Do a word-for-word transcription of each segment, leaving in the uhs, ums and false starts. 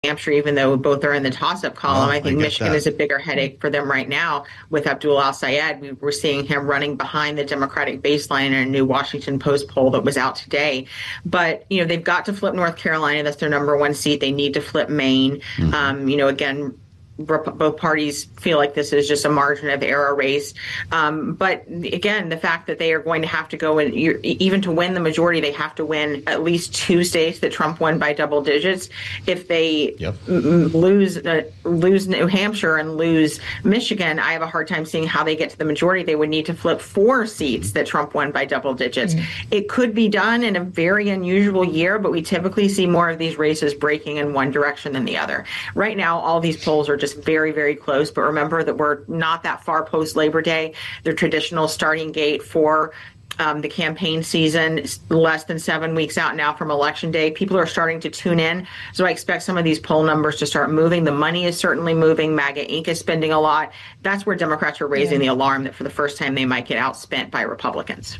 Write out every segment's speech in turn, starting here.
Hampshire, even though both are in the toss-up column. Oh, I think I Michigan that. is a bigger headache for them right now with Abdul Al-Sayed. We were seeing him running behind the Democratic baseline in a new Washington Post poll that was out today. But, you know, they've got to flip North Carolina. That's their number one seat. They need to flip Maine. Mm-hmm. Um, you know, again, both parties feel like this is just a margin of error race. Um, but again, the fact that they are going to have to go and even to win the majority, they have to win at least two states that Trump won by double digits. If they yep. m- lose uh, lose New Hampshire and lose Michigan, I have a hard time seeing how they get to the majority. They would need to flip four seats that Trump won by double digits. Mm-hmm. It could be done in a very unusual year, but we typically see more of these races breaking in one direction than the other. Right now, all these polls are just very, very close. But remember that we're not that far post Labor Day. The traditional starting gate for um, the campaign season is less than seven weeks out now from Election Day. People are starting to tune in. So I expect some of these poll numbers to start moving. The money is certainly moving. MAGA Incorporated is spending a lot. That's where Democrats are raising yeah. the alarm that for the first time they might get outspent by Republicans.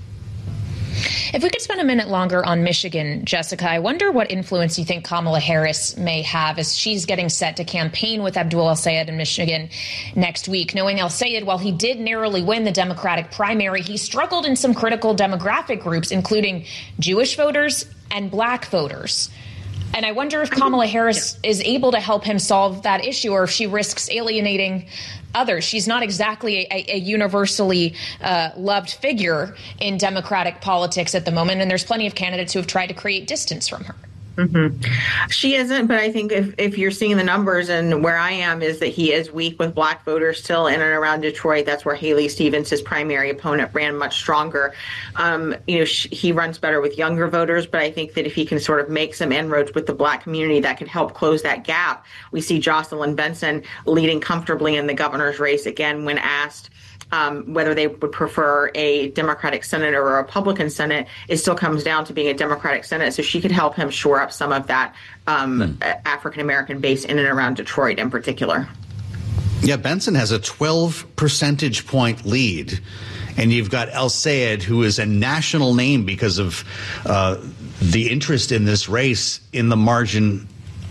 If we could spend a minute longer on Michigan, Jessica, I wonder what influence you think Kamala Harris may have as she's getting set to campaign with Abdul Al-Sayed in Michigan next week. Knowing Al-Sayed, while he did narrowly win the Democratic primary, he struggled in some critical demographic groups, including Jewish voters and black voters. And I wonder if Kamala Harris is able to help him solve that issue, or if she risks alienating others. She's not exactly a, a universally uh, loved figure in Democratic politics at the moment, and there's plenty of candidates who have tried to create distance from her. Mm-hmm. She isn't, but I think if, if you're seeing the numbers, and where I am is that he is weak with black voters still in and around Detroit. That's where Haley Stevens, his primary opponent, ran much stronger. Um, you know, sh- he runs better with younger voters, but I think that if he can sort of make some inroads with the black community, that could help close that gap. We see Jocelyn Benson leading comfortably in the governor's race again when asked Um, whether they would prefer a Democratic Senate or a Republican Senate. It still comes down to being a Democratic Senate. So she could help him shore up some of that um, mm. African-American base in and around Detroit in particular. Yeah, Benson has a twelve percentage point lead. And you've got Al-Sayed, who is a national name because of uh, the interest in this race in the margin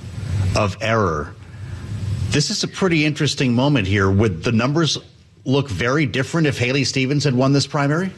of error. This is a pretty interesting moment here. Would the numbers look very different if Haley Stevens had won this primary?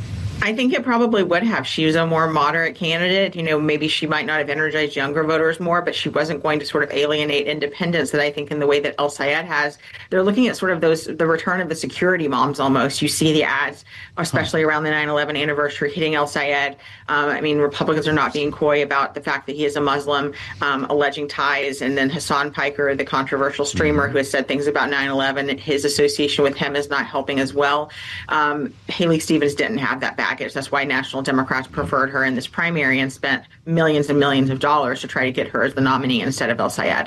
I think it probably would have. She was a more moderate candidate. You know, maybe she might not have energized younger voters more, but she wasn't going to sort of alienate independents that I think in the way that Al-Sayed has. They're looking at sort of those, the return of the security moms almost. You see the ads, especially huh. around the nine eleven anniversary, hitting Al-Sayed. Um, I mean, Republicans are not being coy about the fact that he is a Muslim, um, alleging ties. And then Hassan Piker, the controversial streamer mm-hmm. who has said things about nine eleven, his association with him is not helping as well. Um, Haley Stevens didn't have that back. That's why National Democrats preferred her in this primary and spent millions and millions of dollars to try to get her as the nominee instead of Al-Sayed.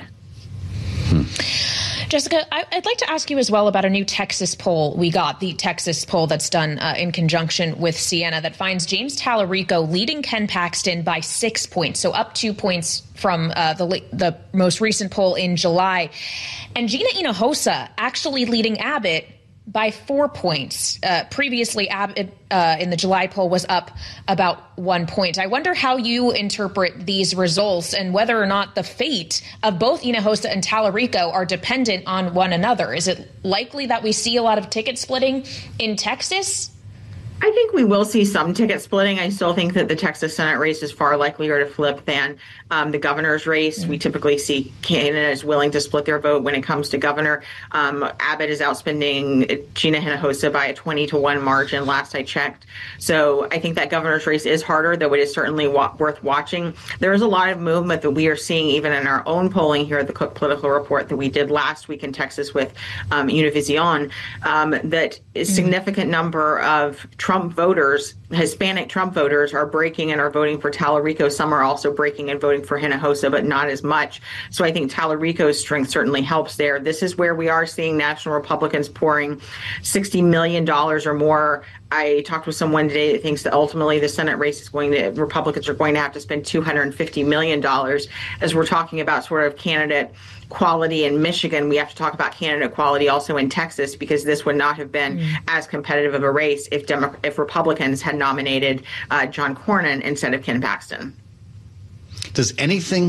Hmm. Jessica, I'd like to ask you as well about a new Texas poll we got, the Texas poll that's done uh, in conjunction with Siena, that finds James Tallarico leading Ken Paxton by six points, so up two points from uh, the the most recent poll in July. And Gina Hinojosa actually leading Abbott by four points. Uh, previously, Abbott uh, in the July poll was up about one point. I wonder how you interpret these results and whether or not the fate of both Hinojosa and Tallarico are dependent on one another. Is it likely that we see a lot of ticket splitting in Texas? I think we will see some ticket splitting. I still think that the Texas Senate race is far likelier to flip than um, the governor's race. Mm-hmm. We typically see candidates willing to split their vote when it comes to governor. Um, Abbott is outspending Gina Hinojosa by a twenty to one margin last I checked. So I think that governor's race is harder, though it is certainly wa- worth watching. There is a lot of movement that we are seeing even in our own polling here at the Cook Political Report that we did last week in Texas with um, Univision, um, that a mm-hmm. significant number of Trump voters, Hispanic Trump voters, are breaking and are voting for Tallarico. Some are also breaking and voting for Hinojosa, but not as much. So I think Tallarico's strength certainly helps there. This is where we are seeing national Republicans pouring sixty million dollars or more. I talked with someone today that thinks that ultimately the Senate race is going to, Republicans are going to have to spend two hundred fifty million dollars. As we're talking about sort of candidate quality in Michigan, we have to talk about candidate quality also in Texas, because this would not have been mm. as competitive of a race if Demo- if Republicans had nominated uh, John Cornyn instead of Ken Paxton. Does anything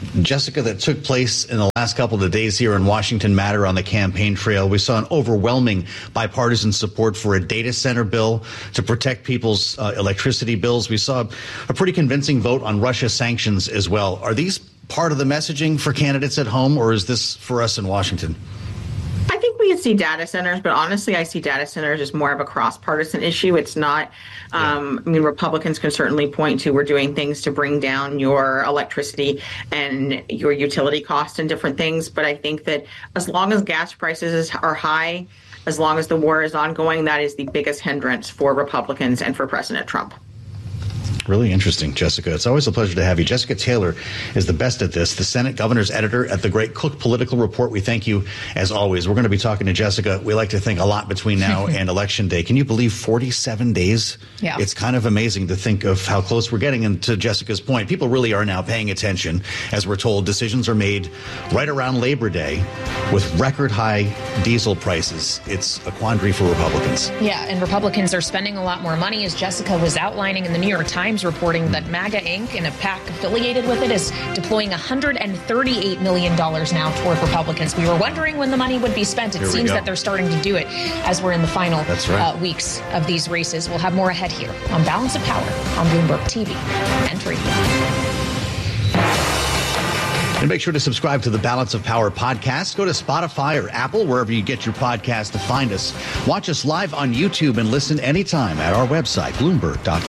Jessica, that took place in the last couple of days here in Washington matter on the campaign trail. We saw an overwhelming bipartisan support for a data center bill to protect people's uh, electricity bills. We saw a pretty convincing vote on Russia sanctions as well. Are these part of the messaging for candidates at home, or is this for us in Washington? I think we could see data centers, but honestly, I see data centers as more of a cross-partisan issue. It's not, um, I mean, Republicans can certainly point to we're doing things to bring down your electricity and your utility costs and different things. But I think that as long as gas prices are high, as long as the war is ongoing, that is the biggest hindrance for Republicans and for President Trump. Really interesting, Jessica. It's always a pleasure to have you. Jessica Taylor is the best at this, the Senate governor's editor at the Great Cook Political Report. We thank you, as always. We're going to be talking to Jessica. We like to think a lot between now and Election Day. Can you believe forty-seven days? Yeah. It's kind of amazing to think of how close we're getting. And to Jessica's point, people really are now paying attention. As we're told, decisions are made right around Labor Day with record high diesel prices. It's a quandary for Republicans. Yeah, and Republicans are spending a lot more money, as Jessica was outlining in the New York Times, reporting that MAGA Incorporated and a PAC affiliated with it is deploying one hundred thirty-eight million dollars now toward Republicans. We were wondering when the money would be spent. It Here seems that they're starting to do it as we're in the final That's right. uh, weeks of these races. We'll have more ahead here on Balance of Power on Bloomberg T V and radio. And make sure to subscribe to the Balance of Power podcast. Go to Spotify or Apple, wherever you get your podcast, to find us. Watch us live on YouTube and listen anytime at our website, Bloomberg dot com.